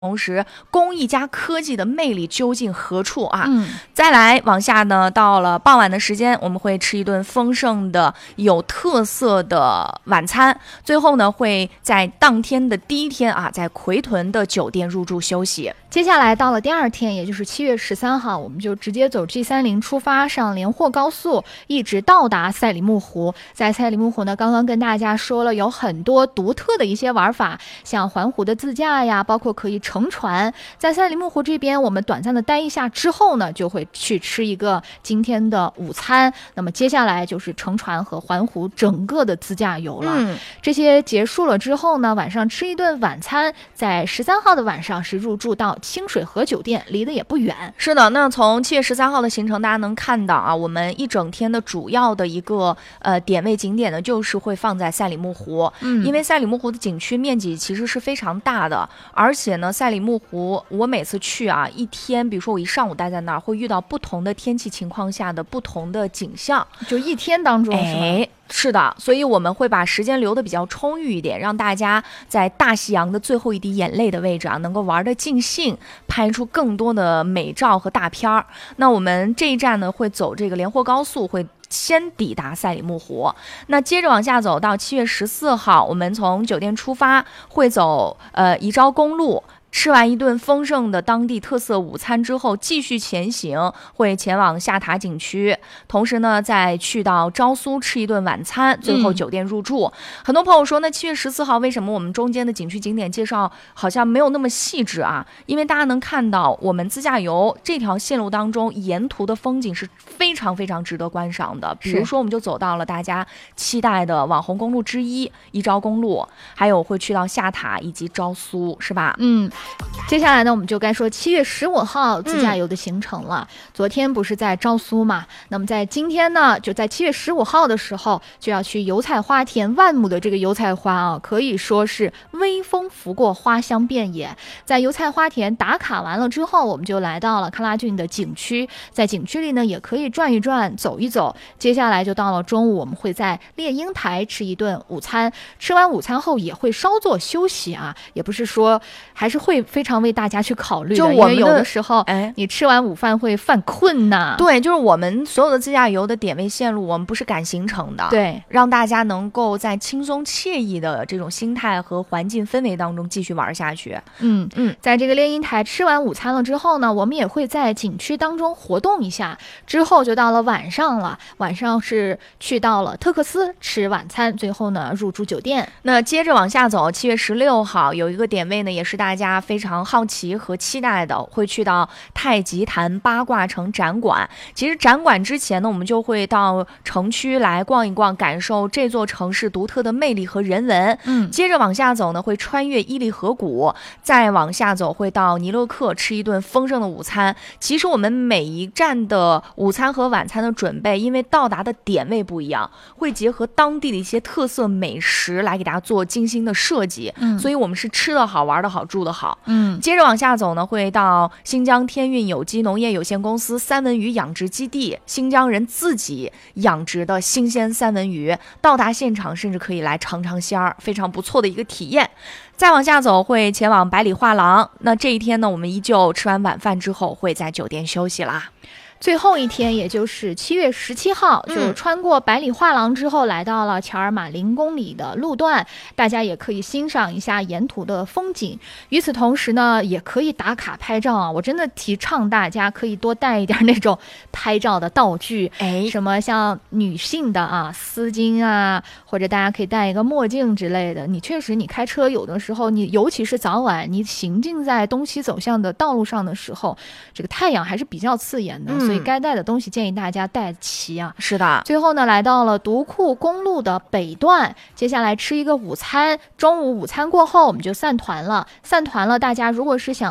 同时工艺加科技的魅力究竟何处啊？再来往下呢，到了傍晚的时间，我们会吃一顿丰盛的有特色的晚餐，最后呢会在当天的第一天啊，在奎屯的酒店入住休息。 接下来到了第二天，也就是7月13号，我们就直接走 G30 出发，上连霍高速，一直到达赛里木湖。在赛里木湖呢，刚刚跟大家说了有很多独特的一些玩法，像环湖的自驾呀，包括可以乘船。在赛里木湖这边，我们短暂的待一下之后呢，就会去吃一个今天的午餐。那么接下来就是乘船和环湖整个的自驾游了。这些结束了之后呢，晚上吃一顿晚餐，在13号的晚上是入住到清水河酒店，离得也不远。 是的，那从7月13号的行程，大家能看到啊，我们一整天的主要的一个点位景点呢，就是会放在赛里木湖。因为赛里木湖的景区面积其实是非常大的，而且呢，赛里木湖我每次去啊，一天，比如说我一上午待在那儿，会遇到不同的天气情况下的不同的景象， 就一天当中是吗？ 是的，所以我们会把时间留得比较充裕一点，让大家在大西洋的最后一滴眼泪的位置啊，能够玩得尽兴，拍出更多的美照和大片儿。那我们这一站呢，会走这个连霍高速，会先抵达赛里木湖。那接着往下走到7月14号，我们从酒店出发，会走宜昭公路。吃完一顿丰盛的当地特色午餐之后，继续前行，会前往下塔景区，同时呢，再去到昭苏吃一顿晚餐，最后酒店入住。很多朋友说，那7月14号为什么我们中间的景区景点介绍好像没有那么细致啊？因为大家能看到，我们自驾游这条线路当中，沿途的风景是非常非常值得观赏的。比如说，我们就走到了大家期待的网红公路之一宜昭公路，还有会去到下塔以及昭苏，是吧？ 接下来呢，我们就该说7月15号自驾游的行程了。昨天不是在昭苏嘛？那么在今天呢，就在7月15号的时候，就要去油菜花田。万亩的这个油菜花啊，可以说是微风拂过，花香遍野。在油菜花田打卡完了之后，我们就来到了喀拉峻的景区。在景区里呢，也可以转一转，走一走。接下来就到了中午，我们会在猎鹰台吃一顿午餐。吃完午餐后也会稍作休息啊，也不是说还是会非常为大家去考虑的， 就我们因为有的时候，你吃完午饭会犯困呐。 对，就是我们所有的自驾游的点位线路，我们不是赶行程的， 对， 让大家能够在轻松惬意的这种心态和环境氛围当中继续玩下去。 在这个猎鹰台吃完午餐了之后呢，我们也会在景区当中活动一下，之后就到了晚上了。晚上是去到了特克斯吃晚餐，最后呢入住酒店。 那接着往下走，7月16号有一个点位呢，也是大家非常好奇和期待的，会去到太极坛八卦城展馆。其实展馆之前呢，我们就会到城区来逛一逛，感受这座城市独特的魅力和人文。接着往下走呢，会穿越伊犁河谷，再往下走会到尼勒克吃一顿丰盛的午餐。其实我们每一站的午餐和晚餐的准备，因为到达的点位不一样，会结合当地的一些特色美食来给大家做精心的设计。所以我们是吃得好，玩得好，住得好。接着往下走呢，会到新疆天运有机农业有限公司三文鱼养殖基地，新疆人自己养殖的新鲜三文鱼，到达现场甚至可以来尝尝鲜儿，非常不错的一个体验。再往下走会前往百里画廊，那这一天呢，我们依旧吃完晚饭之后会在酒店休息啦。 最后一天，也就是7月17号，就穿过百里画廊之后，来到了乔尔玛0公里的路段，大家也可以欣赏一下沿途的风景。与此同时呢，也可以打卡拍照啊！我真的提倡大家可以多带一点那种拍照的道具，什么像女性的啊丝巾啊，或者大家可以戴一个墨镜之类的。你确实，你开车有的时候，你尤其是早晚，你行进在东西走向的道路上的时候，这个太阳还是比较刺眼的。所以该带的东西建议大家带齐啊。 是的。 最后呢，来到了独库公路的北段，接下来吃一个午餐。中午午餐过后，我们就散团了。大家如果是想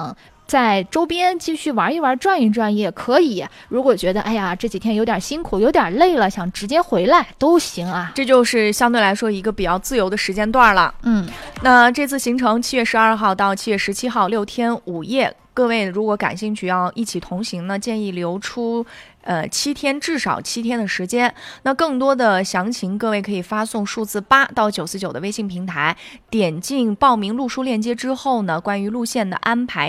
在周边继续玩一玩、转一转也可以。如果觉得哎呀这几天有点辛苦、有点累了，想直接回来都行啊。 这就是相对来说一个比较自由的时间段了。那这次行程7月12号到7月17号6天5夜，各位如果感兴趣要一起同行呢，建议留出7天，至少7天的时间。那更多的详情，各位可以发送数字8到949的微信平台，点进报名路书链接之后呢，关于路线的安排